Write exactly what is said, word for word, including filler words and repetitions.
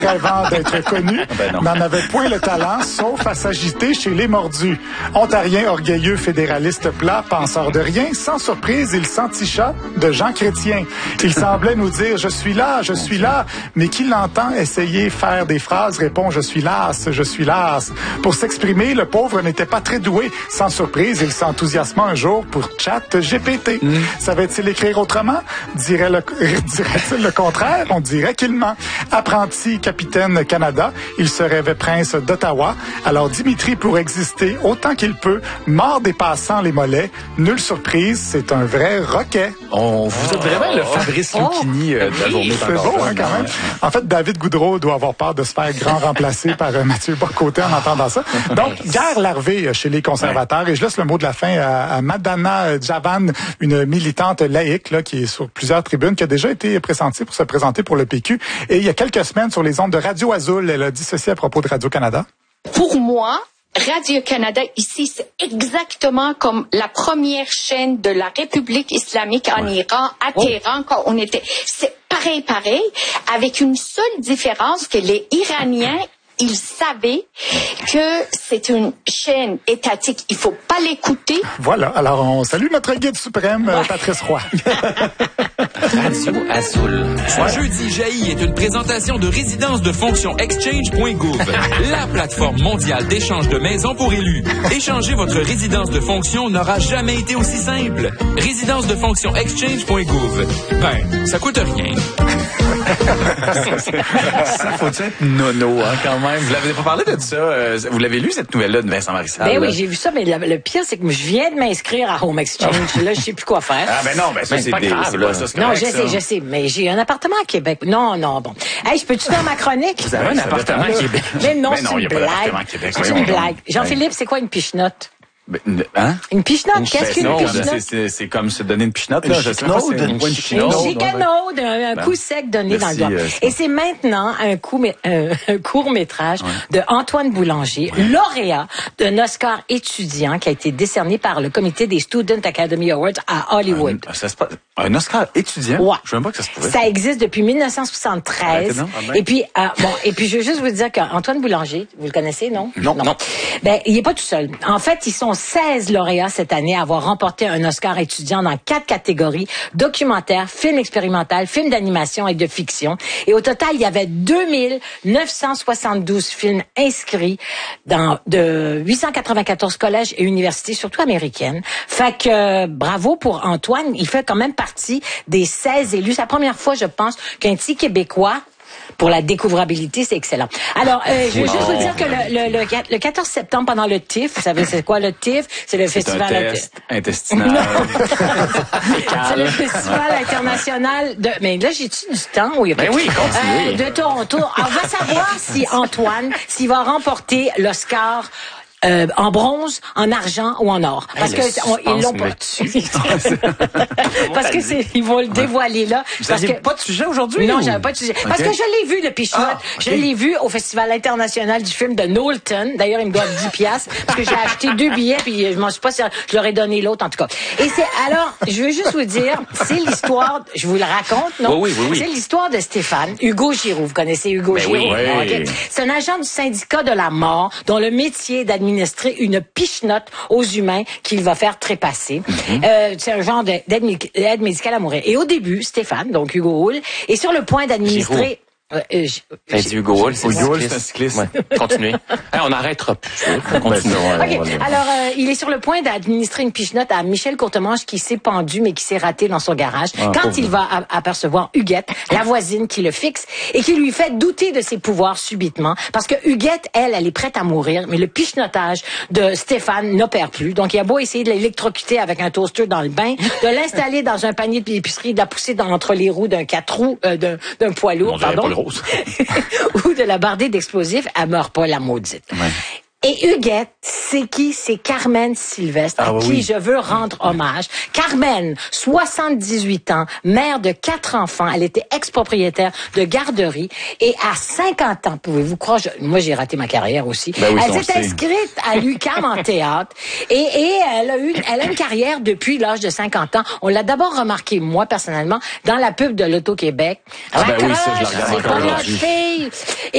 rêvant d'être connu, ben n'en avait point le talent, sauf à s'agiter chez les mordus. Ontarien orgueilleux, fédéraliste plat, penseur de rien, sans surprise, il s'enticha de Jean Chrétien. Il semblait nous dire « Je suis là, je suis là », mais qui l'entend essayer faire des phrases répond « Je suis las, je suis las ». Pour s'exprimer, le pauvre n'était pas très doué. Sans surprise, il s'enthousiasma un jour pour Chat G P T. Mm. Savait-il écrire autrement? Dirait le, dirait-il le contraire? On dirait qu'il ment. Apprenti capitaine Canada, il se rêvait prince d'Ottawa. Alors Dimitri, pour exister autant qu'il peut, mord des passants les mollets. Nulle surprise, c'est un vrai roquet. On vous êtes vraiment le Fabrice oh. Lucchini euh, de la journée. C'est beau, hein, quand même. En fait, David Goudreau doit avoir peur de se faire grand remplacer par euh, Mathieu Bock-Côté en entendant ça. Donc, guerre larvée chez les conservateurs. Et je laisse le mot de la fin à, à Madana Javan, une militante laïque là, qui est sur plusieurs tribunes, qui a déjà été pressentie pour se présenter pour le P Q. Et il y a quelques semaines, sur les ondes de Radio Azul, elle a dit ceci à propos de Radio-Canada. Pour moi, Radio-Canada ici, c'est exactement comme la première chaîne de la République islamique en ouais. Iran, à oh. Téhéran, quand on était... C'est pareil, pareil, avec une seule différence que les Iraniens, ils savaient que c'est une chaîne étatique. Il faut pas l'écouter. Voilà. Alors, on salue notre guide suprême, ouais. Patrice Roy. Radio Azul. Ce jeudi jaillit est une présentation de résidence de fonction exchange point gouv, la plateforme mondiale d'échange de maisons pour élus. Échanger votre résidence de fonction n'aura jamais été aussi simple. Résidence de fonction exchange point gouv. Ben, ça coûte rien. Ça faut être nono, hein, quand même. Vous l'avez pas parlé de ça. Euh, vous l'avez lu, cette nouvelle-là de Vincent Marissal? Ben oui, j'ai vu ça, mais le, le pire, c'est que je viens de m'inscrire à Home Exchange. Là, je sais plus quoi faire. Ah, ben non, ben ça, ben, c'est, pas des, grave, c'est pas ça, c'est non, correct, je sais, ça. je sais, mais j'ai un appartement à Québec. Non, non, bon. Hey, je peux-tu faire ma chronique? Vous avez un appartement à Québec? Mais non, mais non, c'est une blague. C'est une blague. Jean-Philippe, c'est quoi une pichenote? Ben, hein? Une pichenote? Qu'est-ce qu'une pichenote? C'est, c'est, c'est comme se donner une pichenote, là. Je sais pas, c'est une chicanaude. Une chicanaude, un, un coup sec donné dans le doigt. Euh, Et c'est maintenant un, coup, un, un court-métrage ouais. de Antoine Boulanger, ouais. lauréat d'un Oscar étudiant qui a été décerné par le comité des Student Academy Awards à Hollywood. Un, ça se passe, un Oscar étudiant? Ouais. Je ne sais même pas que ça se pouvait. Ça existe depuis dix-neuf cent soixante-treize. Ah, ben. Et puis, euh, bon, et puis je veux juste vous dire qu'Antoine Boulanger, vous le connaissez, non? Non, non. non. Ben, il est pas tout seul. En fait, ils sont seize lauréats cette année à avoir remporté un Oscar étudiant dans quatre catégories: documentaire, film expérimental, film d'animation et de fiction. Et au total, il y avait deux mille neuf cent soixante-douze films inscrits dans de huit cent quatre-vingt-quatorze collèges et universités, surtout américaines. Fait que euh, bravo pour Antoine. Il fait quand même partie des seize élus. C'est la première fois, je pense, qu'un petit Québécois, pour la découvrabilité, c'est excellent. Alors, euh, je veux juste vous dire que le, le, le, le quatorze septembre, pendant le T I F, vous savez c'est quoi le T I F? C'est le c'est festival... un test intestinal. C'est le festival international de... Mais là, j'ai-tu du temps? Oui, ben oui, continuez. Euh, de Toronto. Alors, on va savoir si Antoine, s'il va remporter l'Oscar... Euh, en bronze, en argent ou en or. Parce hey, que on, ils l'ont pas. Parce que c'est, ils vont le dévoiler là. Vous parce que pas de sujet aujourd'hui? Non, ou? J'avais pas de sujet. Okay. Parce que je l'ai vu, le Pichenote. Ah, okay. Je l'ai vu au Festival international du film de Knowlton. D'ailleurs, ils me doivent dix piastres parce que j'ai acheté deux billets puis je m'en suis pas servi. Je leur ai donné l'autre, en tout cas. Et c'est, alors, je veux juste vous dire, c'est l'histoire, je vous le raconte, non? Oui, oui, oui. C'est l'histoire de Stéphane, Hugo Giroux. Vous connaissez Hugo ben Giroux? Oui, oui. Okay. C'est un agent du syndicat de la mort dont le métier est d'administrer une pichenote aux humains qu'il va faire trépasser. Mm-hmm. Euh, c'est un genre d'aide, d'aide médicale à mourir. Et au début, Stéphane, donc Hugo Houle, est sur le point d'administrer... Euh, euh, j'ai dit Hugo Hall, c'est un cycliste. Ouais. Continuez. Hey, on n'arrêtera plus. Continuons. Okay. Alors, euh, il est sur le point d'administrer une pichenote à Michel Courtemanche qui s'est pendu mais qui s'est raté dans son garage. Ah, quand il va a- apercevoir Huguette, la voisine qui le fixe et qui lui fait douter de ses pouvoirs subitement parce que Huguette, elle, elle est prête à mourir, mais le pichenotage de Stéphane n'opère plus. Donc, il a beau essayer de l'électrocuter avec un toaster dans le bain, de l'installer dans un panier d'épicerie, de la pousser dans, entre les roues d'un quatre roues, euh, d'un, d'un poids lourd, pardon. Ou de la barder d'explosifs, elle meurt pas, la maudite. Ouais. Et Huguette, c'est qui? C'est Carmen Sylvestre, ah, à qui oui. je veux rendre hommage. Carmen, soixante-dix-huit ans, mère de quatre enfants. Elle était ex-propriétaire de garderie. Et à cinquante ans, pouvez-vous croire, je, moi j'ai raté ma carrière aussi. Ben oui, elle s'est inscrite à l'U Q A M en théâtre. Et, et elle a eu, elle a une carrière depuis l'âge de cinquante ans. On l'a d'abord remarqué, moi personnellement, dans la pub de l'Auto-Québec. Ah ben oui, ça, je la regarde encore aujourd'hui.